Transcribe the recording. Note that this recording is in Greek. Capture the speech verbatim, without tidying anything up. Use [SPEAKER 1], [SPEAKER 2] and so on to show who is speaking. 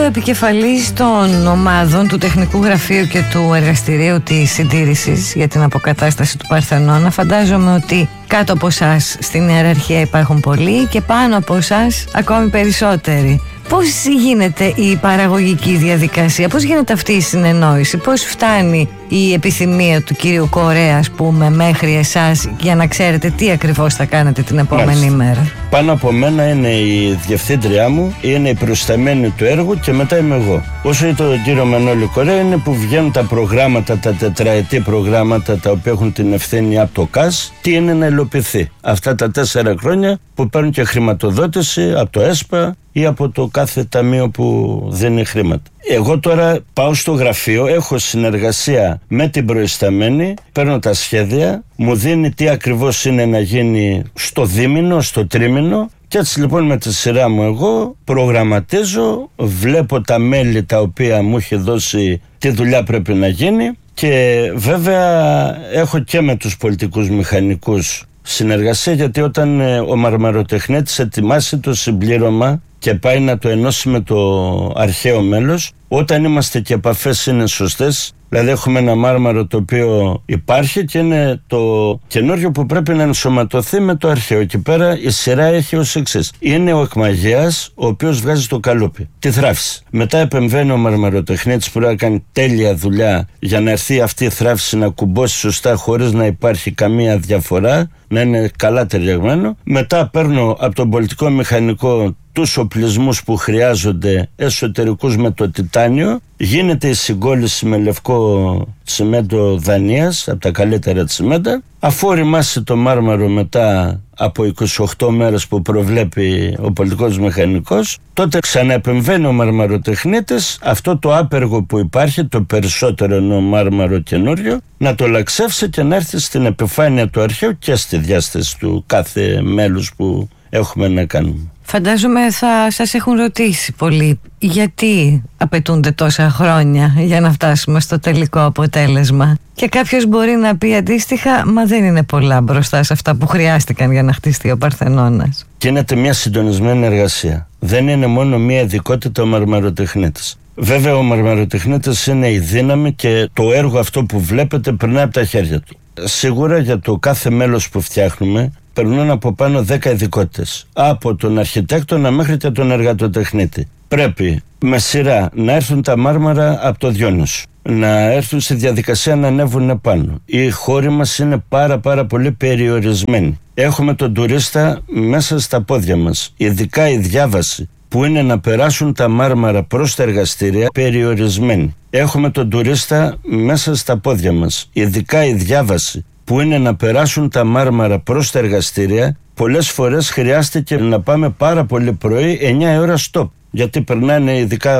[SPEAKER 1] επικεφαλής των ομάδων του Τεχνικού Γραφείου και του Εργαστηρίου της Συντήρησης για την αποκατάσταση του Παρθενώνα. Φαντάζομαι ότι κάτω από εσάς στην ιεραρχία υπάρχουν πολλοί και πάνω από εσάς ακόμη περισσότεροι. Πώς γίνεται η παραγωγική διαδικασία, πώς γίνεται αυτή η συνεννόηση, πώς φτάνει η επιθυμία του κύριου Κορέα, ας πούμε, μέχρι εσάς για να ξέρετε τι ακριβώς θα κάνετε την επόμενη Μάλιστα. μέρα?
[SPEAKER 2] Πάνω από μένα είναι η διευθύντριά μου, είναι η προσταμένη του έργου και μετά είμαι εγώ. Όσο για τον κύριο Μανώλη Κορέα είναι που βγαίνουν τα προγράμματα, τα τετραετή προγράμματα τα οποία έχουν την ευθύνη από το ΚΑΣ, τι είναι να υλοποιηθεί. Αυτά τα τέσσερα χρόνια που παίρνουν και χρηματοδότηση από το ΕΣΠΑ ή από το κάθε ταμείο που δίνει χρήματα. Εγώ τώρα πάω στο γραφείο, έχω συνεργασία με την προϊσταμένη, παίρνω τα σχέδια, μου δίνει τι ακριβώς είναι να γίνει στο δίμηνο, στο τρίμηνο, και έτσι λοιπόν με τη σειρά μου εγώ προγραμματίζω, βλέπω τα μέλη τα οποία μου έχει δώσει τι δουλειά πρέπει να γίνει και βέβαια έχω και με τους πολιτικούς μηχανικούς συνεργασία, γιατί όταν ο μαρμαροτεχνέτης ετοιμάσει το συμπλήρωμα και πάει να το ενώσει με το αρχαίο μέλος, όταν είμαστε και επαφές είναι σωστές, δηλαδή έχουμε ένα μάρμαρο το οποίο υπάρχει και είναι το καινούριο που πρέπει να ενσωματωθεί με το αρχαίο. Εκεί πέρα η σειρά έχει ως εξής: είναι ο εκμαγέας ο οποίος βγάζει το καλούπι, τη θράψη. Μετά επεμβαίνει ο μαρμαροτεχνίτης που πρέπει να κάνει τέλεια δουλειά για να έρθει αυτή η θράψη να κουμπώσει σωστά χωρίς να υπάρχει καμία διαφορά, να είναι καλά ταιριαγμένο. Μετά παίρνω από τον πολιτικό μηχανικό τους οπλισμούς που χρειάζονται εσωτερικούς με το τιτάνιο, γίνεται η συγκόλληση με λευκό τσιμέντο Δανίας, από τα καλύτερα τσιμέντα. Αφού οριμάσει το μάρμαρο μετά από είκοσι οκτώ μέρες που προβλέπει ο πολιτικός μηχανικός, τότε ξαναεπεμβαίνει ο μαρμαροτεχνίτης, αυτό το άπεργο που υπάρχει, το περισσότερο ενώ μάρμαρο καινούριο, να το λαξεύσει και να έρθει στην επιφάνεια του αρχαίου και στη διάσταση του κάθε μέλους που έχουμε να κάνουμε.
[SPEAKER 1] Φαντάζομαι θα σας έχουν ρωτήσει πολύ γιατί απαιτούνται τόσα χρόνια για να φτάσουμε στο τελικό αποτέλεσμα. Και κάποιος μπορεί να πει αντίστοιχα, μα δεν είναι πολλά μπροστά σε αυτά που χρειάστηκαν για να χτιστεί ο Παρθενώνας.
[SPEAKER 2] Γίνεται μια συντονισμένη εργασία. Δεν είναι μόνο μια ειδικότητα ο μαρμαροτεχνίτης. Βέβαια ο μαρμαροτεχνίτης είναι η δύναμη και το έργο αυτό που βλέπετε περνάει από τα χέρια του. Σίγουρα για το κάθε μέλος που φτιάχνουμε περνούν από πάνω δέκα ειδικότητες, από τον αρχιτέκτονα μέχρι και τον εργατοτεχνίτη. Πρέπει με σειρά να έρθουν τα μάρμαρα από το Διόνυσο, να έρθουν στη διαδικασία να ανέβουν επάνω. Οι χώροι μας είναι πάρα πάρα πολύ περιορισμένοι. Έχουμε τον τουρίστα μέσα στα πόδια μας, ειδικά η διάβαση που είναι να περάσουν τα μάρμαρα προς τα εργαστήρια περιορισμένη. Έχουμε τον τουρίστα μέσα στα πόδια μας, ειδικά η διάβαση που είναι να περάσουν τα μάρμαρα προς τα εργαστήρια. Πολλές φορές χρειάστηκε να πάμε πάρα πολύ πρωί, εννιά ώρα stop, γιατί περνάνε ειδικά